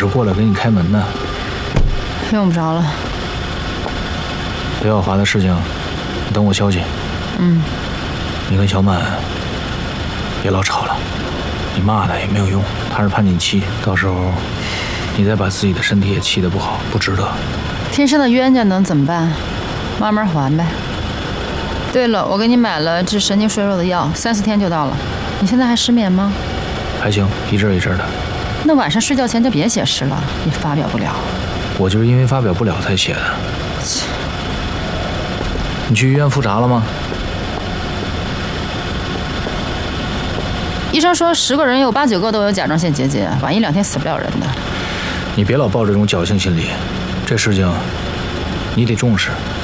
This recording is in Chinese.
是过来给你开门的。 用不着了。 刘晓华的事情，你等我消息。你跟小满别老吵了，你骂他也没有用，他是叛逆期，到时候你再把自己的身体也气得不好，不值得。 天生的冤家能怎么办？慢慢还呗。对了，我给你买了治神经衰弱的药，3、4天就到了。你现在还失眠吗？ 还行，一阵一阵的。 那晚上睡觉前就别写诗了，也发表不了。 我就是因为发表不了才写的。你去医院复查了吗？ 医生说10个人有8、9个都有甲状腺结节，晚1、2天死不了人的。 你别老抱这种侥幸心理，这事情你得重视。